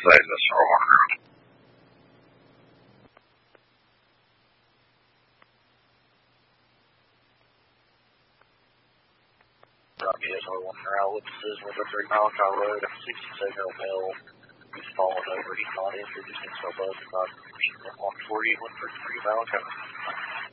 say this for a while. Rocky is 01 Morale, this is 103 Malachi Road, 67 male. He's fallen over, he's not injured, he's been so buzzed about 140, 133 Malachi.